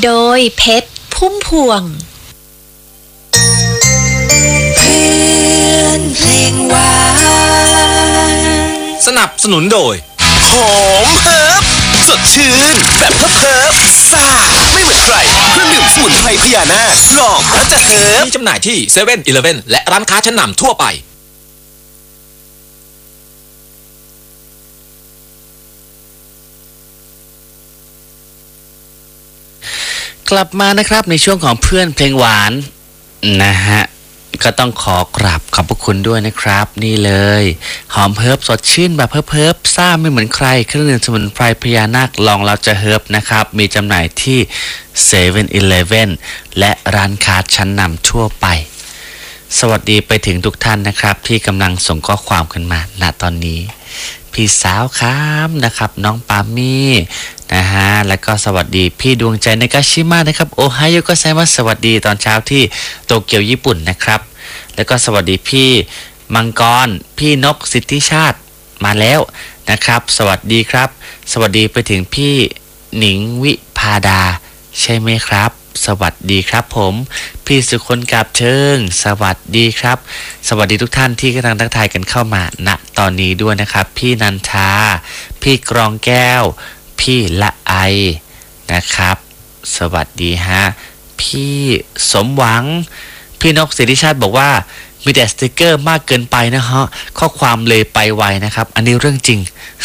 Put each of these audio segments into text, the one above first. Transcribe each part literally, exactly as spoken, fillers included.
โดยเพชรพุ่มพวงเพื่อนเพลงหวานสนับสนุนโดยหอมเฮิร์บสดชื่นแบบเฮิร์บเฮิร์บซ่าไม่เหมือนใครเครื่องดื่มสมุนไพรพญานาคลองแล้วจะเฮิร์บมีจำหน่ายที่เซเว่นอีเลฟเว่นและร้านค้าชั้นนำทั่วไปกลับมานะครับในช่วงของเพื่อนเพลงหวานนะฮะก็ต้องขอกราบขอบพระคุณด้วยนะครับนี่เลยหอมเฮิร์บสดชื่นแบบเฮิร์บเฮิร์บซ่าไม่เหมือนใครเครื่องดื่มสมุนไพรพญานาคลองเราจะเฮิร์บนะครับมีจำหน่ายที่เซเว่นอีเลฟเว่นและร้านค้าชั้นนำทั่วไปสวัสดีไปถึงทุกท่านนะครับที่กำลังส่งข้อความกันมาณตอนนี้พี่สาวครับนะครับน้องปามี่นะฮะแล้วก็สวัสดีพี่ดวงใจในกาชิมะนะครับโอไฮโอก็ไซมัสสวัสดีตอนเช้าที่โตเกียวญี่ปุ่นนะครับแล้วก็สวัสดีพี่มังกรพี่นกสิทธิชาติมาแล้วนะครับสวัสดีครับสวัสดีไปถึงพี่หนิงวิภาดาใช่ไหมครับสวัสดีครับผมพี่สุคนกาบเชิงสวัสดีครับสวัสดีทุกท่านที่กำลังทักทายกันเข้ามาณตอนนี้ด้วยนะครับพี่นันทาพี่กรองแก้วพี่ละไอนะครับสวัสดีฮะพี่สมหวังพี่นกสิทธิชาติบอกว่ามีแต่สติกเกอร์มากเกินไปนะฮะข้อความเลยไปไวนะครับอันนี้เรื่องจริง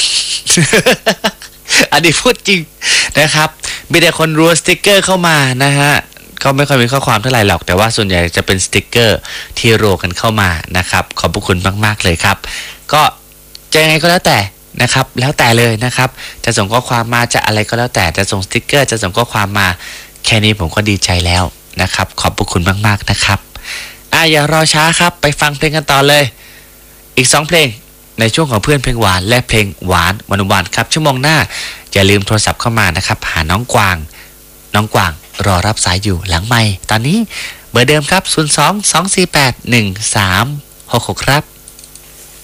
อันนี้พูดจริงนะครับมีแต่คนรัวสติกเกอร์เข้ามานะฮะก็ไม่ค่อยมีข้อความเท่าไหร่หรอกแต่ว่าส่วนใหญ่จะเป็นสติกเกอร์ที่รัวกันเข้ามานะครับขอบพระคุณมากๆเลยครับก็จะยังไงก็แล้วแต่นะครับแล้วแต่เลยนะครับจะส่งข้อความมาจะอะไรก็แล้วแต่จะส่งสติกเกอร์จะส่งข้อความมาแค่นี้ผมก็ดีใจแล้วนะครับขอบพระคุณมากๆนะครับอ่ะอย่ารอช้าครับไปฟังเพลงกันต่อเลยอีกสองเพลงในช่วงของเพื่อนเพลงหวานและเพลงหวานหวานหวานครับชั่วโมงหน้าอย่าลืมโทรศัพท์เข้ามานะครับหาน้องกวางน้องกวางรอรับสายอยู่หลังไมค์ตอนนี้เบอร์เดิมครับศูนย์ สอง สอง สี่ แปด หนึ่ง สาม หก หกครับ